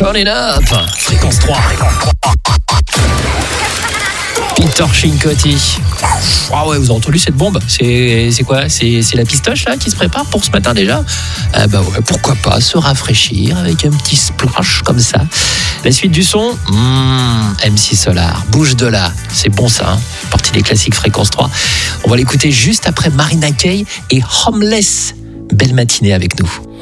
Turn it up. Fréquence 3. Peter Cincotti. Ah ouais, vous avez entendu cette bombe? C'est quoi? C'est la pistoche là qui se prépare pour ce matin déjà? Ah bah ouais, pourquoi pas se rafraîchir avec un petit splash comme ça. La suite du son, MC Solar, bouge de là, c'est bon ça, hein, partie des classiques Fréquence 3. On va l'écouter juste après Marina Kaye et Homeless. Belle matinée avec nous.